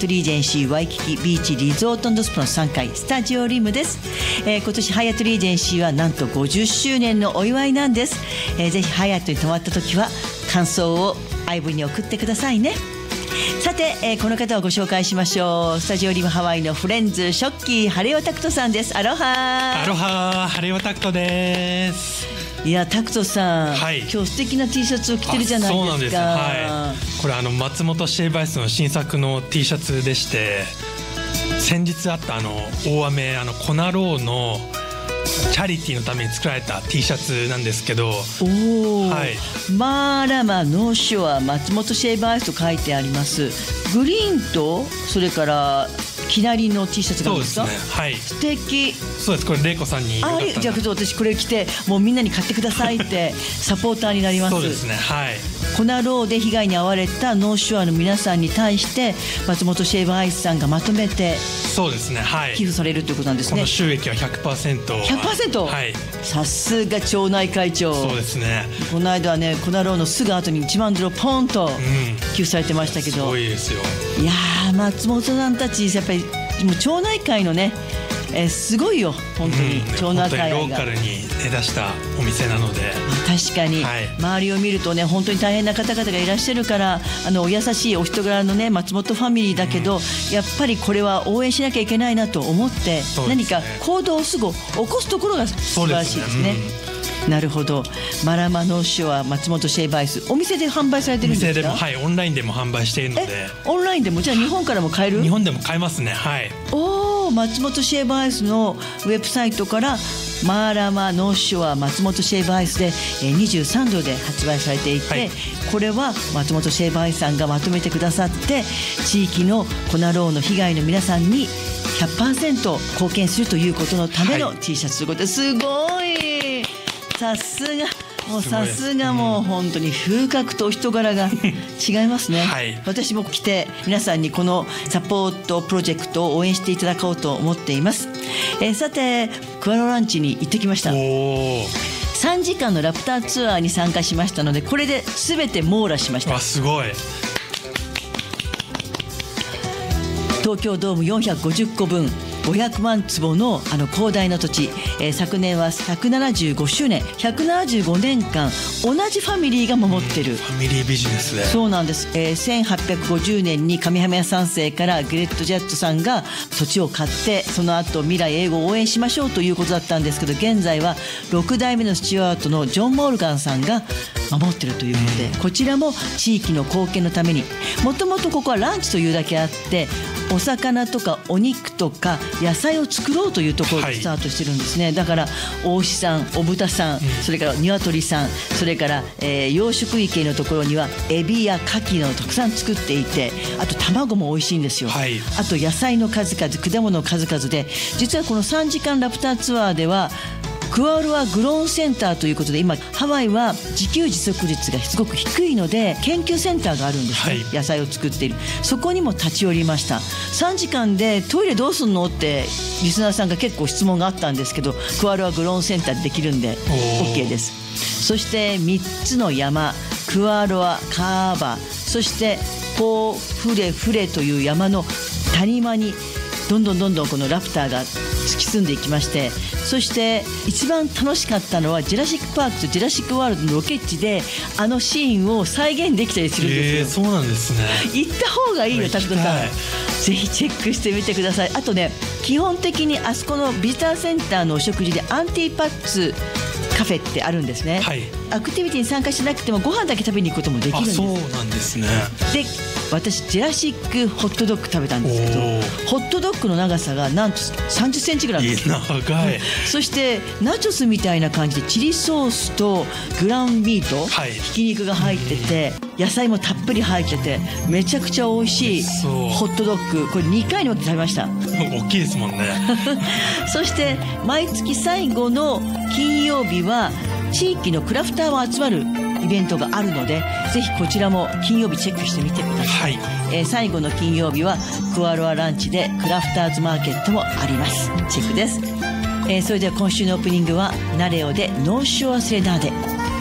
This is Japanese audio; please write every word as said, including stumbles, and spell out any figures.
トリージェンシーワイキキビーチリゾート&スパのさんがいスタジオリムです。えー、今年ハイアットリージェンシーはなんとごじゅっしゅうねんのお祝いなんです。えー、ぜひハイアットに泊まった時は感想をアイブに送ってくださいね。さて、えー、この方をご紹介しましょう。スタジオリムハワイのフレンズショッキーハレオタクトさんです。アロハアロハハレオタクトです。 いやタクトさん、はい、今日素敵な T シャツを着てるじゃないですか。 そうなんです、はい、これあの松本シェイバイスの新作の T シャツでして、先日あったあの大雨あのコナローのチャリティーのために作られた T シャツなんですけど、おー、はい、マーラマノーショア松本シェイバーアイスと書いてあります。グリーンとそれからきなりの T シャツがあるんですか。 そうですね、はい、素敵。 そうです、これレイコさんによかったあ、じゃあ私これ着てもうみんなに買ってくださいってサポーターになります。 そうですね、はい、 コナローで被害に遭われたノーショアの皆さんに対して松本シェイバーアイスさんがまとめてそうですね、はい、 寄付されるということなんですね。 この収益は ひゃくパーセントひゃくパーセント、 はい、さすが町内会長。 そうですね、 この間はねコナローのすぐ後にいちまんドルポンと寄付されてましたけど、 うん、すごいですよ。 いやー松本さんたちやっぱりもう町内会のね、えー、すごいよ本当に、うん、町内会が本当にローカルに出だしたお店なので、 確かに、はい、周りを見るとね本当に大変な方々がいらっしゃるから、あのお優しいお人柄のね松本ファミリーだけど、うん、やっぱりこれは応援しなきゃいけないなと思って、ね、何か行動をすぐ起こすところが素晴らしいですね。なるほど。マラマノーショア松本シェイバーアイスお店で販売されてるんですか。 お店でも、はい、オンラインでも販売しているので。 オンラインでもじゃあ日本からも買える。 日本でも買えますね、はい。 おー、松本シェイバーアイスのウェブサイトからマーラマノーショア松本シェイバーアイスでにじゅうさんドルで発売されていて、はい、これは松本シェイバーアイスさんがまとめてくださって地域のコナローの被害の皆さんに ひゃくパーセント 貢献するということのための T シャツということですごい。さすがもうさすがもう本当に風格とお人柄が違いますね、はい、私も来て皆さんにこのサポートプロジェクトを応援していただこうと思っています。えー、さてクアロランチに行ってきました。おさんじかんのラプターツアーに参加しましたのでこれで全て網羅しました。 あ、すごい。 東京ドームよんひゃくごじゅっこぶんごひゃくまんつぼのあの広大な土地、えー、昨年はひゃくななじゅうごしゅうねんひゃくななじゅうごねんかん同じファミリーが守ってる、うん、 ファミリービジネスで。 そうなんです、えー、せんはっぴゃくごじゅうねんに上浜屋さん世からグレットジェットさんが土地を買ってその後未来永劫を応援しましょうということだったんですけど、現在はろくだいめのスチュワートのジョン・モルガンさんが守ってるということで、うん、こちらも地域の貢献のために、もともとここはランチというだけあってお魚とかお肉とか野菜を作ろうというところでスタートしてるんですね、はい、だからお牛さんお豚さん、うん、それから鶏さん、それから、えー、養殖池のところにはエビやカキなどたくさん作っていて、あと卵も美味しいんですよ、はい、あと野菜の数々果物の数々で、実はこのさんじかんラプターツアーではクアロアグローンセンターということで、今ハワイは自給自足率がすごく低いので研究センターがあるんですね、はい、野菜を作っている。そこにも立ち寄りました。さんじかんでトイレどうすんのってリスナーさんが結構質問があったんですけど、クアロアグローンセンターでできるんで OK です。そしてみっつの山、クアロア、カーバ、そしてポーフレフレという山の谷間にどんどんどんどんこのラプターが突き進んでいきまして、そして一番楽しかったのはジュラシックパークとジュラシックワールドのロケ地であのシーンを再現できたりするんですよ。 えー、そうなんですね。 行った方がいいよタクトさん、ぜひチェックしてみてください。あとね、基本的にあそこのビジターセンターのお食事でアンティパッツカフェってあるんですね、はい、アクティビティに参加しなくてもご飯だけ食べに行くこともできるんです。 あ、そうなんですね。 で私ジェラシックホットドッグ食べたんですけど、ホットドッグの長さがなんとさんじゅっセンチぐらいなんです。 長い。 そしてナチョスみたいな感じでチリソースとグラウンビート、はい、ひき肉が入ってて野菜もたっぷり入っててめちゃくちゃ美味しいホットドッグ、これにかいに分けて食べました。 大きいですもんねそして毎月最後の金曜日は地域のクラフターも集まるイベントがあるので、ぜひこちらも金曜日チェックしてみてください、はい。えー、最後の金曜日はクアロアランチでクラフターズマーケットもあります。チェックです。えー、それでは今週のオープニングはナレオでノーショアセレナーデ。